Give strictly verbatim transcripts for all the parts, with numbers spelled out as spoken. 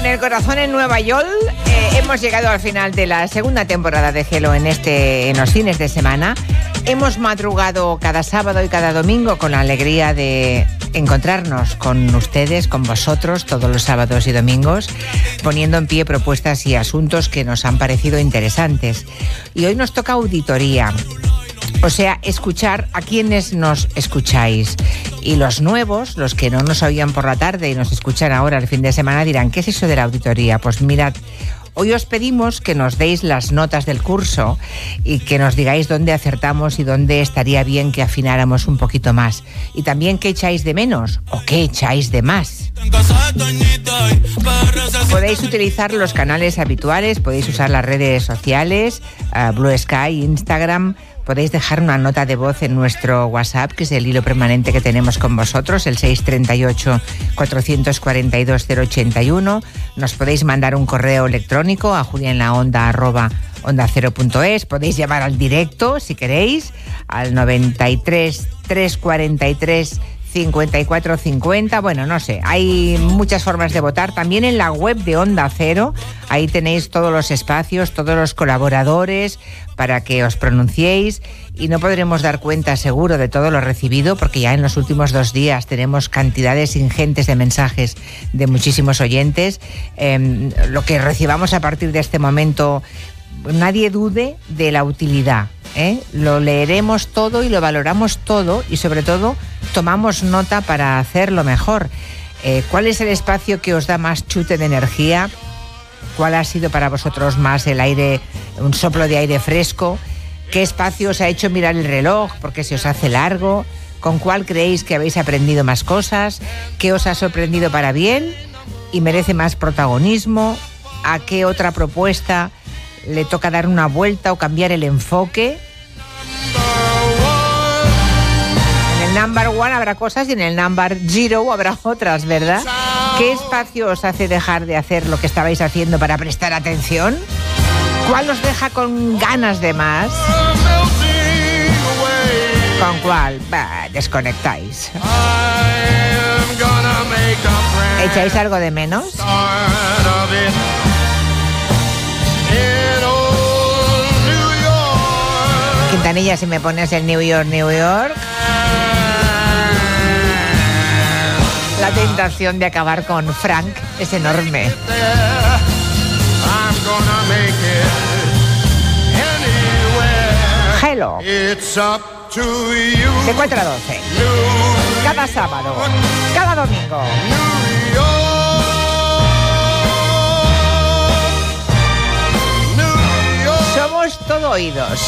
el corazón en Nueva York, eh, hemos llegado al final de la segunda temporada de Hello en, este, en los fines de semana. Hemos madrugado cada sábado y cada domingo con la alegría de encontrarnos con ustedes, con vosotros, todos los sábados y domingos, poniendo en pie propuestas y asuntos que nos han parecido interesantes. Y hoy nos toca auditoría. O sea, escuchar a quienes nos escucháis. Y los nuevos, los que no nos oían por la tarde y nos escuchan ahora el fin de semana, dirán, ¿qué es eso de la auditoría? Pues mirad, hoy os pedimos que nos deis las notas del curso y que nos digáis dónde acertamos y dónde estaría bien que afináramos un poquito más. Y también qué echáis de menos o qué echáis de más. Podéis utilizar los canales habituales, podéis usar las redes sociales, uh, Blue Sky, Instagram. Podéis dejar una nota de voz en nuestro WhatsApp, que es el hilo permanente que tenemos con vosotros, el seis tres ocho, cuatro cuatro dos, cero ocho uno. Nos podéis mandar un correo electrónico a julianlaonda arroba onda cero punto es. Podéis llamar al directo, si queréis, al noventa y tres, trescientos cuarenta y tres, cincuenta y cuatro cincuenta. Bueno, no sé, hay muchas formas de votar. También en la web de Onda Cero, ahí tenéis todos los espacios, todos los colaboradores para que os pronunciéis, y no podremos dar cuenta seguro de todo lo recibido porque ya en los últimos dos días tenemos cantidades ingentes de mensajes de muchísimos oyentes. Eh, lo que recibamos a partir de este momento, nadie dude de la utilidad, ¿eh? Lo leeremos todo y lo valoramos todo, y sobre todo tomamos nota para hacerlo mejor. Eh, ¿Cuál es el espacio que os da más chute de energía? ¿Cuál ha sido para vosotros más el aire, un soplo de aire fresco? ¿Qué espacio os ha hecho mirar el reloj porque se os hace largo? ¿Con cuál creéis que habéis aprendido más cosas? ¿Qué os ha sorprendido para bien y merece más protagonismo? ¿A qué otra propuesta le toca dar una vuelta o cambiar el enfoque? En el number one habrá cosas y en el number zero habrá otras, ¿verdad? ¿Qué espacio os hace dejar de hacer lo que estabais haciendo para prestar atención? ¿Cuál os deja con ganas de más? ¿Con cuál? Bah, desconectáis. ¿Echáis algo de menos? Quintanilla, si me pones el New York, New York. La tentación de acabar con Frank es enorme. Hello. De cuatro a doce. Cada sábado. Cada domingo. Somos todo oídos.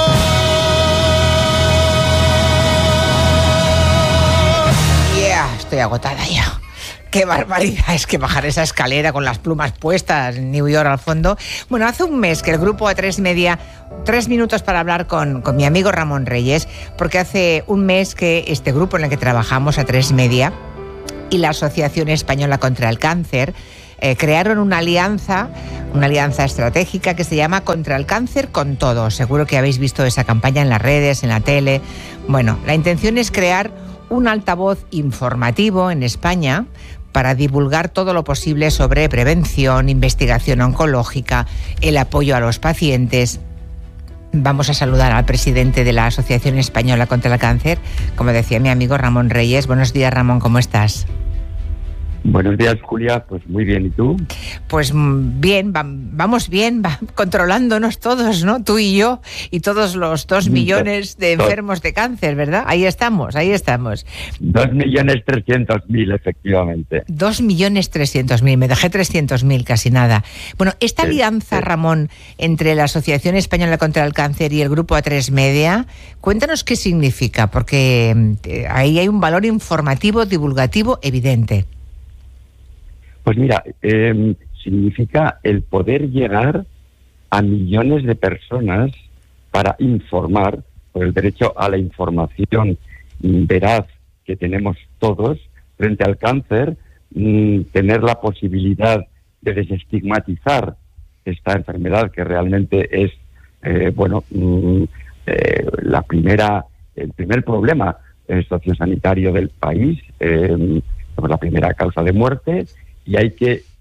Yeah, estoy agotada ya. Qué barbaridad es que bajar esa escalera con las plumas puestas, New York al fondo. Bueno, hace un mes que el grupo A tres Media, tres minutos para hablar con, con mi amigo Ramón Reyes, porque hace un mes que este grupo en el que trabajamos, A tres Media, y la Asociación Española contra el Cáncer, eh, crearon una alianza, una alianza estratégica que se llama Contra el Cáncer con Todos. Seguro que habéis visto esa campaña en las redes, en la tele. Bueno, la intención es crear un altavoz informativo en España para divulgar todo lo posible sobre prevención, investigación oncológica, el apoyo a los pacientes. Vamos a saludar al presidente de la Asociación Española contra el Cáncer, como decía mi amigo Ramón Reyes. Buenos días, Ramón, ¿cómo estás? Buenos días, Julia. Pues muy bien, ¿y tú? Pues bien, va, vamos bien, va, controlándonos todos, ¿no? Tú y yo y todos los dos millones de enfermos de cáncer, ¿verdad? Ahí estamos, ahí estamos. Dos millones trescientos mil, efectivamente. Dos millones trescientos mil, me dejé trescientos mil, casi nada. Bueno, esta sí, alianza, sí. Ramón, entre la Asociación Española contra el Cáncer y el grupo A tres Media, cuéntanos qué significa, porque ahí hay un valor informativo, divulgativo evidente. Pues mira, eh, significa el poder llegar a millones de personas para informar, por el derecho a la información veraz que tenemos todos frente al cáncer, mmm, tener la posibilidad de desestigmatizar esta enfermedad que realmente es, eh, bueno, mmm, eh, la primera, el primer problema eh, sociosanitario del país, eh, la primera causa de muerte. Y hay que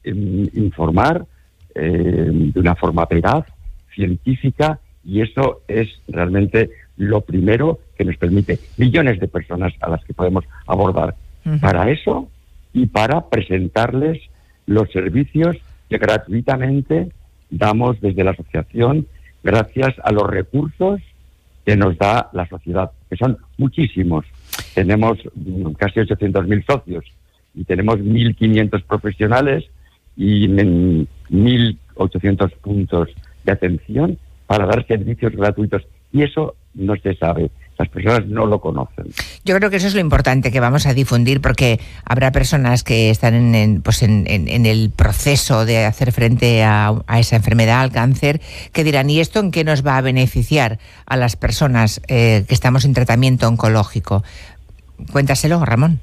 informar eh, de una forma veraz, científica, y eso es realmente lo primero que nos permite millones de personas a las que podemos abordar. Uh-huh. Para eso y para presentarles los servicios que gratuitamente damos desde la asociación gracias a los recursos que nos da la sociedad, que son muchísimos. Tenemos casi ochocientos mil socios y tenemos mil quinientos profesionales y mil ochocientos puntos de atención para dar servicios gratuitos. Y eso no se sabe. Las personas no lo conocen. Yo creo que eso es lo importante que vamos a difundir, porque habrá personas que están en, en, pues en, en, en el proceso de hacer frente a, a esa enfermedad, al cáncer, que dirán, ¿y esto en qué nos va a beneficiar a las personas eh, que estamos en tratamiento oncológico? Cuéntaselo, Ramón.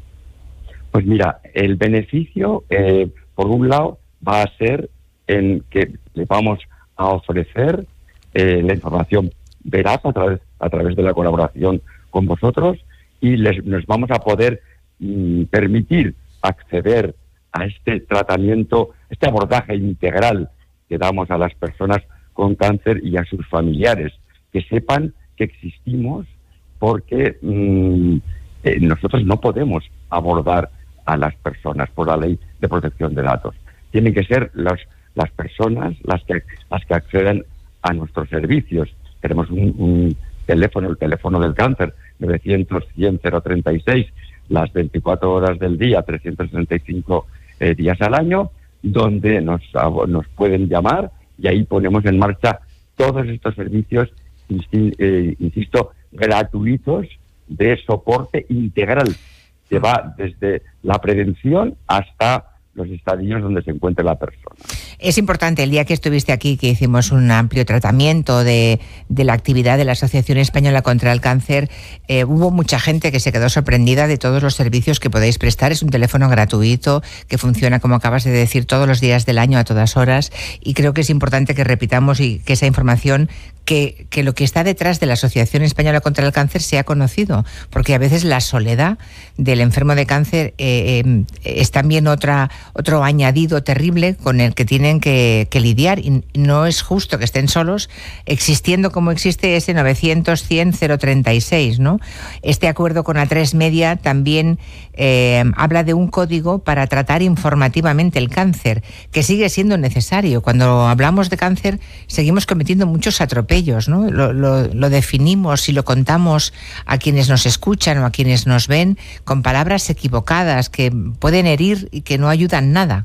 Pues mira, el beneficio, eh, por un lado, va a ser en que le vamos a ofrecer eh, la información veraz a través a través de la colaboración con vosotros, y les, nos vamos a poder mm, permitir acceder a este tratamiento, este abordaje integral que damos a las personas con cáncer y a sus familiares, que sepan que existimos, porque mm, eh, nosotros no podemos abordar a las personas por la ley de protección de datos. Tienen que ser los, las personas las que, las que acceden a nuestros servicios. Tenemos un, un teléfono, el teléfono del cáncer, novecientos cien cero treinta y seis, las veinticuatro horas del día, trescientos sesenta y cinco eh, días al año, donde nos, nos pueden llamar, y ahí ponemos en marcha todos estos servicios, eh, insisto, gratuitos, de soporte integral, que va desde la prevención hasta los estadios donde se encuentre la persona. Es importante, el día que estuviste aquí, que hicimos un amplio tratamiento de, de la actividad de la Asociación Española contra el Cáncer, eh, hubo mucha gente que se quedó sorprendida de todos los servicios que podéis prestar. Es un teléfono gratuito que funciona, como acabas de decir, todos los días del año, a todas horas, y creo que es importante que repitamos y que esa información, que, que lo que está detrás de la Asociación Española contra el Cáncer sea conocido, porque a veces la soledad del enfermo de cáncer eh, eh, es también otra, otro añadido terrible con el que tienen que, que lidiar, y no es justo que estén solos existiendo como existe ese novecientos cien cero treinta y seis, ¿no? Este acuerdo con A tres Media también eh, habla de un código para tratar informativamente el cáncer, que sigue siendo necesario. Cuando hablamos de cáncer seguimos cometiendo muchos atropellos, ¿no? Lo, lo, lo definimos y lo contamos a quienes nos escuchan o a quienes nos ven con palabras equivocadas que pueden herir y que no ayudan nada.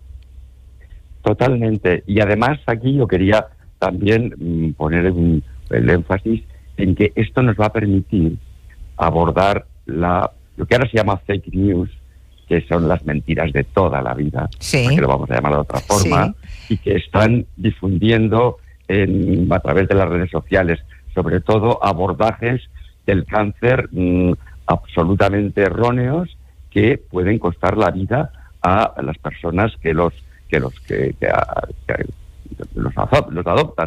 Totalmente. Y además aquí yo quería también mmm, poner un, el énfasis en que esto nos va a permitir abordar la, lo que ahora se llama fake news, que son las mentiras de toda la vida, sí, que lo vamos a llamar de otra forma, sí, y que están difundiendo en, a través de las redes sociales, sobre todo abordajes del cáncer mmm, absolutamente erróneos, que pueden costar la vida a las personas que los que los que, que, que los, los adoptan.